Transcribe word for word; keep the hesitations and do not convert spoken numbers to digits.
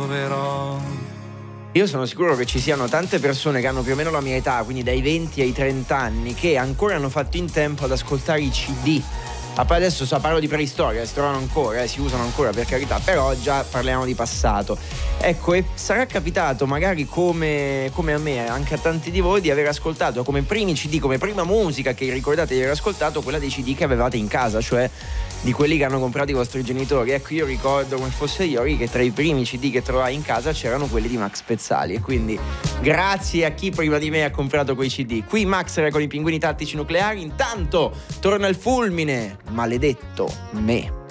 troverò. Io sono sicuro che ci siano tante persone che hanno più o meno la mia età, quindi dai venti ai trenta anni, che ancora hanno fatto in tempo ad ascoltare i C D. Ma poi adesso so, parlo di preistoria, si trovano ancora, eh, si usano ancora, per carità, però già parliamo di passato. Ecco, e sarà capitato magari come, come a me, anche a tanti di voi, di aver ascoltato come primi C D, come prima musica che ricordate di aver ascoltato, quella dei C D che avevate in casa, cioè di quelli che hanno comprato i vostri genitori. Ecco, io ricordo come fosse ieri che tra i primi C D che trovai in casa c'erano quelli di Max Pezzali, e quindi grazie a chi prima di me ha comprato quei C D. Qui Max era con i Pinguini Tattici Nucleari. Intanto torna il fulmine, maledetto me.